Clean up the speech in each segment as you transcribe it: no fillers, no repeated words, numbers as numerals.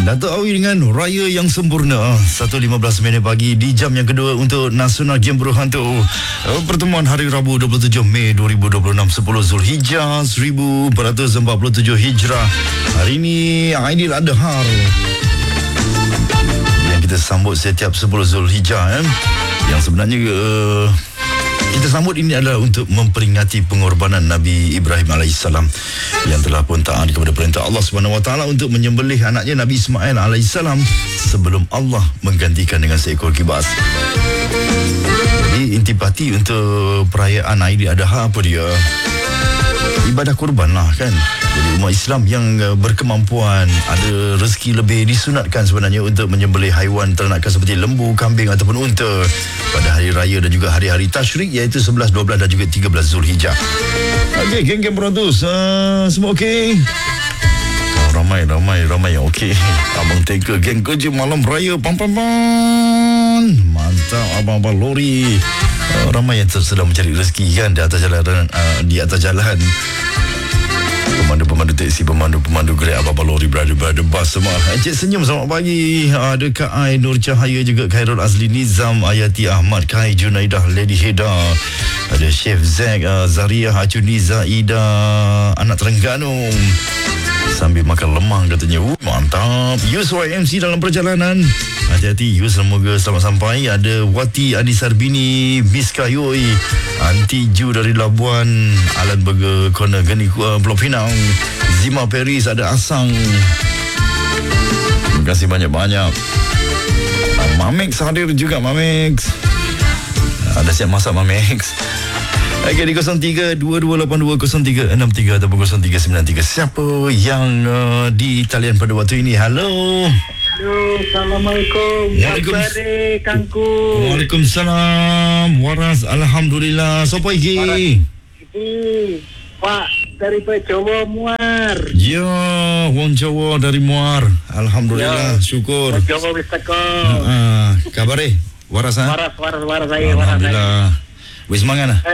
Datuk Awi dengan Raya yang Sempurna 1.15 minit pagi di jam yang kedua untuk Nasional Game Berhantu. Pertemuan hari Rabu 27 Mei 2026 10 Zulhijjah 1447 Hijrah. Hari ini Aidil Adha yang kita sambut setiap 10 Zulhijjah yang sebenarnya kita sambut ini adalah untuk memperingati pengorbanan Nabi Ibrahim alaihissalam yang telah pun taat kepada perintah Allah Subhanahu Wa Taala untuk menyembelih anaknya Nabi Ismail alaihissalam sebelum Allah menggantikan dengan seekor kibas. Jadi intipati untuk perayaan Aidil Adha apa dia? Ibadah kurban lah kan. Jadi umat Islam yang berkemampuan ada rezeki lebih disunatkan sebenarnya untuk menyembelih haiwan ternakan seperti lembu, kambing ataupun unta pada hari raya dan juga hari-hari tasyrik iaitu 11, 12 dan juga 13 Zulhijjah. Okey, geng-geng beratus, semua okey? Ramai yang okey. Abang Tanker, geng kerja malam raya, pam-pam-pam. Mantap abang-abang lori. Ramai yang sedang mencari rezeki kan di atas jalan. Pemandu-pemandu teksi, pemandu-pemandu Grab, abang-abang lori, brother bus semua. Encik Senyum, selamat pagi. Ada Kak Ai, Nur Cahaya, juga Khairul Azli Nizam, Ayati Ahmad, Kai Junaidah, Lady Heda. Ada Chef Zack, Zaria, Acuniza, Ida, anak Terengganu. Sambil makan lemang katanya. Mantap. Yus YMC dalam perjalanan. Hati-hati Yus, semoga selamat sampai. Ada Wati Adi Sarbini, Miss Kayoi, Aunty Ju dari Labuan, Alan Burger Corner Geni Pulau Pinang, Zima Paris, ada Asang. Terima kasih banyak-banyak. Mamex hadir juga, Mamex. Ada siap masak Mamex. Okey, di 03-2282-0363 ataupun 0393. Siapa yang di talian pada waktu ini? Halo. Assalamualaikum. Waalaikumsalam, Kangku. Waalaikumsalam. Waras, alhamdulillah. Siapa lagi? Pak daripada Jawa Muar. Ya, wong Jawa dari Muar. Alhamdulillah, syukur. Jawa Wisaka. Kabar Waras ha? Waras saya. Alhamdulillah. Wis mangan ah?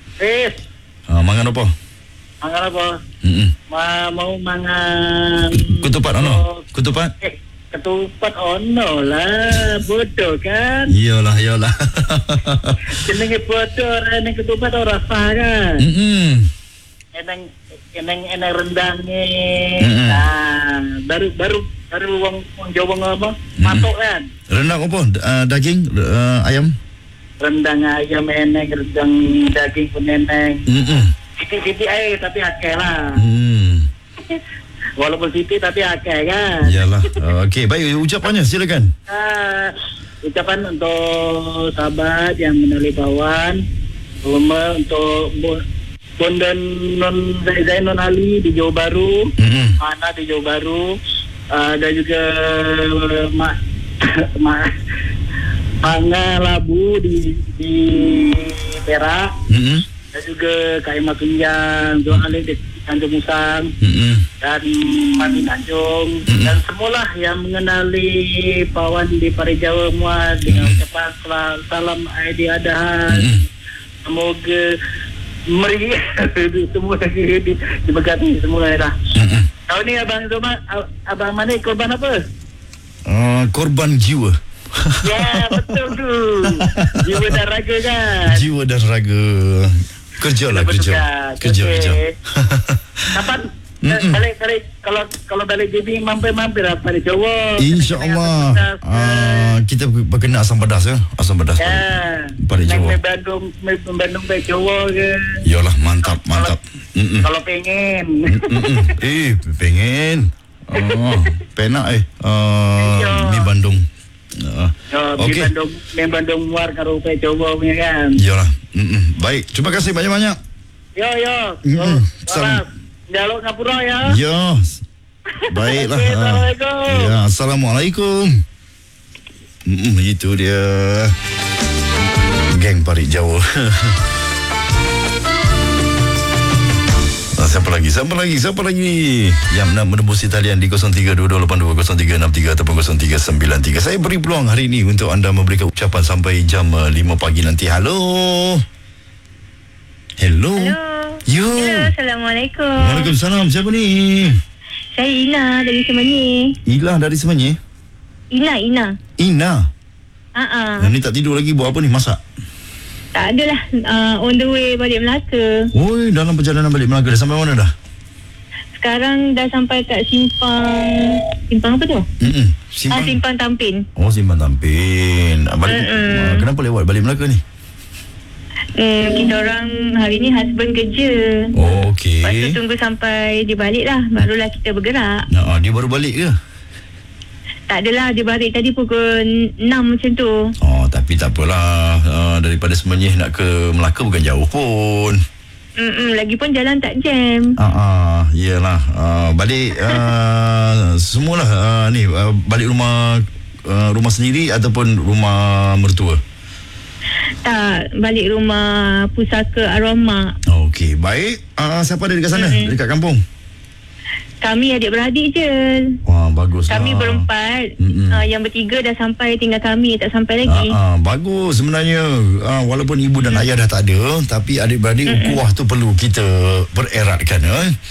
Mangan apa? Mangan apa? Mau mangan Ketupat ono? Ketupat? Ketupat ono lah, bodoh kan? Iyalah. Jenenge bodoh, nek ketupat ora sah kan? Eneng rendangnya. Baru wong Jawa ngomong matok kan? Rendang apa? Daging ayam? Rendang ayam eneng, rendang daging pun eneng. Titik-titik aja tapi akeh lah. Walaupun titik tapi akeh kan. Iyalah. Okey, baik, ucapannya silakan. Ucapan untuk sahabat yang menali Bawan, untuk Bondan Non Zainon Ali di Jawa Baru, Ana di Jawa Baru, dan juga Manga Labu di Perak, dan juga Kak Emma Tunjang, Johan Ali di Tanjung Musang, dan Mami Tanjung, dan semualah yang mengenali Pawan di Pari Jawa Muar dengan ucapan salam Aidil Adha. Semoga meriah semua diberkati semua dah. Tahun ni abang mana korban apa? Korban jiwa. Ya, betul tu. Jiwa dan raga kan? Jiwa dan raga. Kerja. Kapan balik kalau balik JB mampir apa di Jawa? InsyaAllah. Kita berkena asam pedas ya. Asam pedas. Ya. Balik Jawa. Bandung balik Jawa ke? Yalah, mantap. Kalau pengen. Pengen. Penak Mi Bandung. Okey. Bandung Muar karo pe Jawa punya kan. Iyalah. Baik, terima kasih banyak-banyak. Yo. Salam. Jaluk ngapura ya. Ya. Baiklah. Assalamualaikum. Ya, assalamualaikum. Itu dia. Geng Parit Jawa. Siapa lagi yang nak menembusi talian di 0322820363 ataupun 0393. Saya beri peluang hari ini untuk anda memberikan ucapan sampai jam 5 pagi nanti. Hello. Hello. Yo. Hello, Assalamualaikum. Waalaikumsalam. Siapa ni? Saya Ina dari Semenyih. Ilah dari Semenyih? Ina. Ni tak tidur lagi, buat apa ni? Masak? Tak adalah, on the way balik Melaka. Oi, dalam perjalanan balik Melaka dah sampai mana dah? Sekarang dah sampai kat simpang apa tu? Simpang Tampin. Oh, Simpang Tampin. Balik, kenapa lewat balik Melaka ni? Kita orang hari ni husband kerja. Oh, okey. Lepas tu tunggu sampai dia balik lah, barulah kita bergerak. Dia baru balik ke? Tak adalah, dia balik tadi pukul 6 macam tu. Oh, tapi tak apalah. Daripada Semenyih nak ke Melaka bukan jauh pun. Lagipun jalan tak jam. Iyalah. Balik semualah balik rumah sendiri ataupun rumah mertua? Tak, balik rumah pusaka arwah mak. Okey, baik. Siapa ada dekat sana? Dekat kampung? Kami adik-beradik je. Wah, bagus. Kami berempat. Yang bertiga dah sampai, tinggal kami tak sampai lagi. Bagus sebenarnya. Walaupun ibu dan ayah dah tak ada, tapi adik-beradik ukhuwah tu perlu kita bereratkan.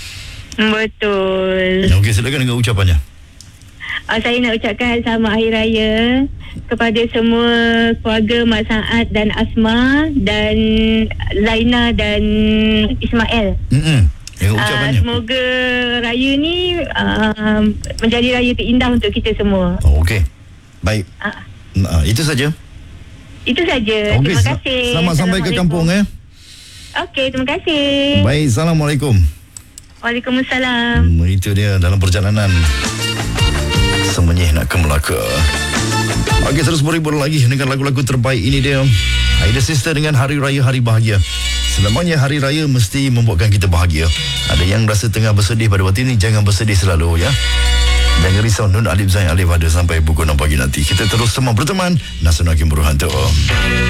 Betul. Okey, silakan dengan ucapannya. Saya nak ucapkan selamat Hari Raya kepada semua keluarga Mak Saad dan Asma dan Zaina dan Ismail. Semoga raya ni menjadi raya terindah untuk kita semua. Okey. Baik. Itu saja. Itu saja. Okay, terima kasih. Selamat sampai ke kampung. Okey, terima kasih. Baik, Assalamualaikum. Waalaikumsalam. Itu dia dalam perjalanan Semenyih nak ke Melaka. Okey, terus berhibur lagi dengan lagu-lagu terbaik. Ini dia Aida Sister dengan Hari Raya Hari Bahagia. Selamanya Hari Raya mesti membuatkan kita bahagia. Ada yang rasa tengah bersedih pada waktu ini, jangan bersedih selalu ya. Jangan risau. Nun Alif Zain Alif ada sampai pukul 6 pagi nanti. Kita terus semua berteman. Nasional Kim Berhantu.